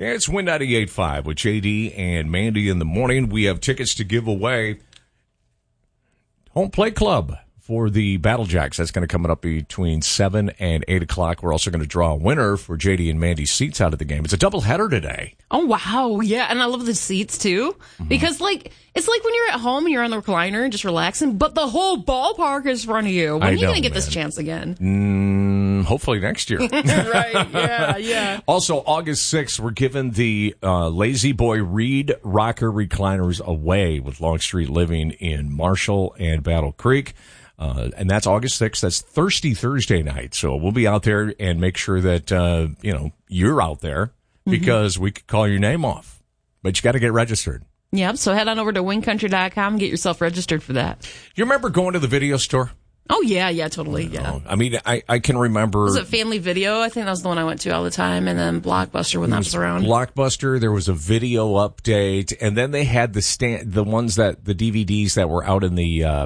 Yeah, it's Win 98.5 with JD and Mandy in the morning. We have tickets to give away. Home Play Club for the Battle Jacks. That's going to come up between 7 and 8 o'clock. We're also going to draw a winner for JD and Mandy's seats out of the game. It's a doubleheader today. Oh, wow. Yeah, and I love the seats, too. Because, it's like when you're at home and you're on the recliner and just relaxing, but the whole ballpark is in front of you. When are you going to get this chance again? Hopefully next year. Right, yeah. Also, August 6th, we're giving the Lazy Boy Reed Rocker Recliners away with Longstreet Living in Marshall and Battle Creek. And that's August 6th. That's Thirsty Thursday night. So we'll be out there and make sure that, you're out there because we could call your name off. But you got to get registered. Yep. So head on over to wincountry.com and get yourself registered for that. You remember going to the video store? Oh, yeah, totally, yeah. I mean, I can remember. Was it Family Video? I think that was the one I went to all the time. And then Blockbuster when that was around. Blockbuster, there was a video update. And then they had the DVDs that were out in the,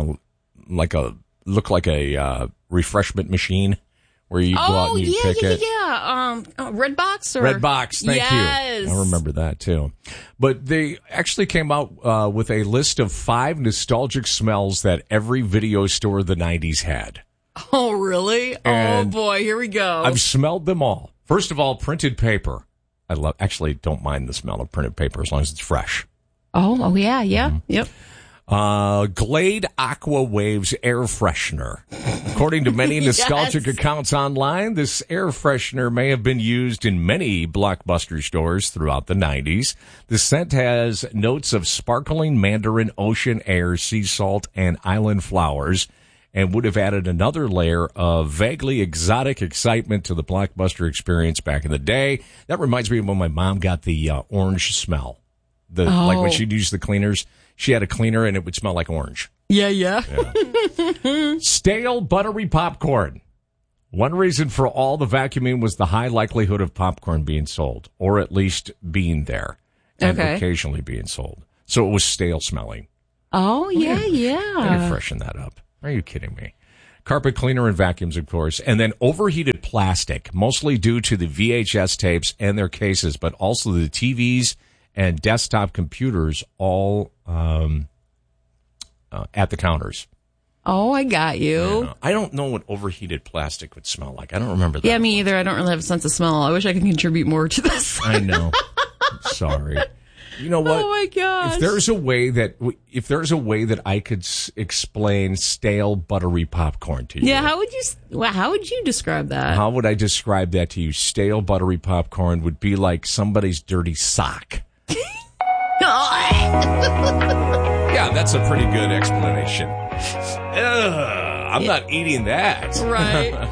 look like a refreshment machine where you go out and you pick it. Redbox? Redbox, thank you. I remember that too. But they actually came out with a list of 5 nostalgic smells that every video store of the 90s had. Oh, really? And oh, boy, here we go. I've smelled them all. First of all, printed paper. Actually don't mind the smell of printed paper as long as it's fresh. Oh yeah. Yep. Glade Aqua Waves air freshener. According to many nostalgic accounts online, this air freshener may have been used in many Blockbuster stores throughout the 90s. The scent has notes of sparkling mandarin, ocean air, sea salt, and island flowers, and would have added another layer of vaguely exotic excitement to the Blockbuster experience back in the day. That reminds me of when my mom got the orange smell. Like when she'd use the cleaners. She had a cleaner, and it would smell like orange. Yeah. Stale, buttery popcorn. One reason for all the vacuuming was the high likelihood of popcorn being sold, or at least being there, and occasionally being sold. So it was stale smelling. Oh, yeah. They freshen that up. Are you kidding me? Carpet cleaner and vacuums, of course. And then overheated plastic, mostly due to the VHS tapes and their cases, but also the TVs and desktop computers all at the counters. Oh, I got you. Yeah. I don't know what overheated plastic would smell like. I don't remember that. Yeah, me either. I don't really have a sense of smell. I wish I could contribute more to this. I know. Sorry. You know what? Oh my gosh. If there's a way that I could explain stale buttery popcorn to you. Yeah, how would you describe that? How would I describe that to you? Stale buttery popcorn would be like somebody's dirty sock. Yeah, that's a pretty good explanation. I'm not eating that. Right.